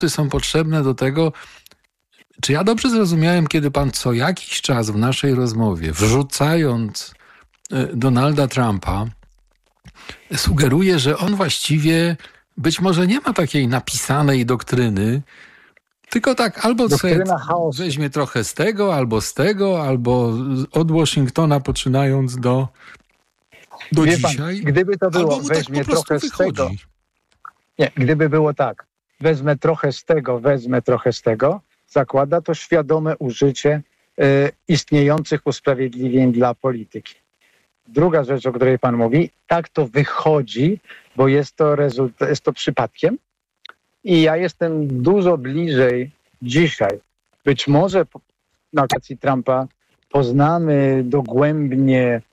są potrzebne do tego. Czy ja dobrze zrozumiałem, kiedy pan co jakiś czas w naszej rozmowie, wrzucając Donalda Trumpa, sugeruje, że on właściwie być może nie ma takiej napisanej doktryny, tylko tak albo weźmie trochę z tego, albo od Washingtona poczynając do dzisiaj. Pan, gdyby to było, weźmie tak trochę z tego. Nie, gdyby było tak, wezmę trochę z tego, zakłada to świadome użycie istniejących usprawiedliwień dla polityki. Druga rzecz, o której pan mówi, tak to wychodzi, bo jest to przypadkiem i ja jestem dużo bliżej dzisiaj. Być może na okazji Trumpa poznamy dogłębnie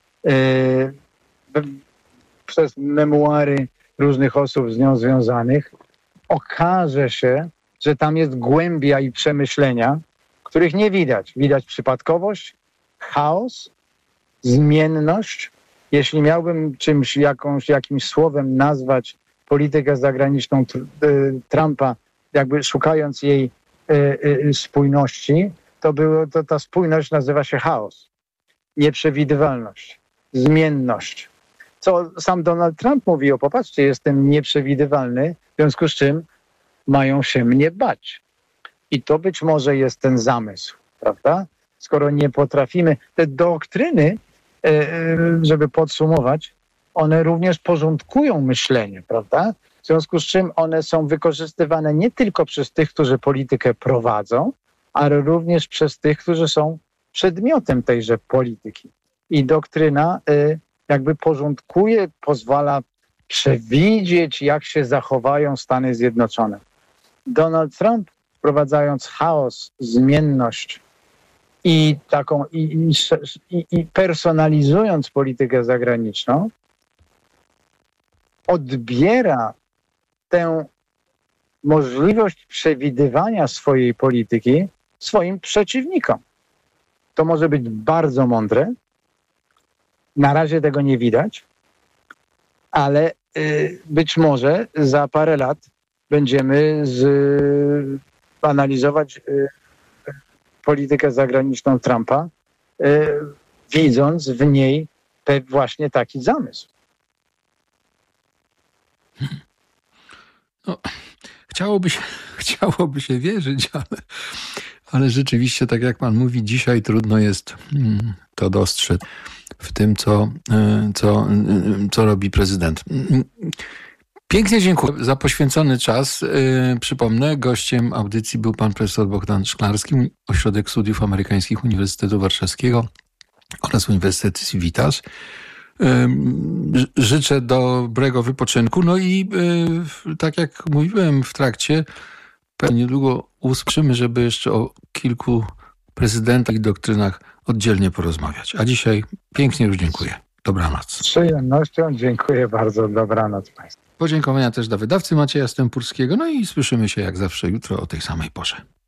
przez memuary różnych osób z nią związanych. Okaże się, że tam jest głębia i przemyślenia, których nie widać. Widać przypadkowość, chaos, zmienność. Jeśli miałbym jakimś słowem nazwać politykę zagraniczną Trumpa, jakby szukając jej spójności, to ta spójność nazywa się chaos, nieprzewidywalność, zmienność. Co sam Donald Trump mówi, popatrzcie, jestem nieprzewidywalny, w związku z czym mają się mnie bać. I to być może jest ten zamysł, prawda? Skoro nie potrafimy, te doktryny, żeby podsumować, one również porządkują myślenie, prawda? W związku z czym one są wykorzystywane nie tylko przez tych, którzy politykę prowadzą, ale również przez tych, którzy są przedmiotem tejże polityki. I doktryna jakby porządkuje, pozwala przewidzieć, jak się zachowają Stany Zjednoczone. Donald Trump, wprowadzając chaos, zmienność i personalizując politykę zagraniczną, odbiera tę możliwość przewidywania swojej polityki swoim przeciwnikom. To może być bardzo mądre. Na razie tego nie widać, ale być może za parę lat będziemy analizować politykę zagraniczną Trumpa, widząc w niej właśnie taki zamysł. No, chciałoby się wierzyć, ale rzeczywiście, tak jak pan mówi, dzisiaj trudno jest to dostrzec w tym, co robi prezydent. Pięknie dziękuję za poświęcony czas. Przypomnę, gościem audycji był pan profesor Bogdan Szklarski, Ośrodek Studiów Amerykańskich Uniwersytetu Warszawskiego oraz Uniwersytet Civitas. Życzę dobrego wypoczynku. No i tak jak mówiłem w trakcie, pewnie niedługo usłyszymy, żeby jeszcze o kilku prezydentach i doktrynach oddzielnie porozmawiać. A dzisiaj pięknie już dziękuję. Dobranoc. Z przyjemnością dziękuję bardzo. Dobranoc państwu. Podziękowania też dla wydawcy Macieja Stępurskiego. No i słyszymy się jak zawsze jutro o tej samej porze.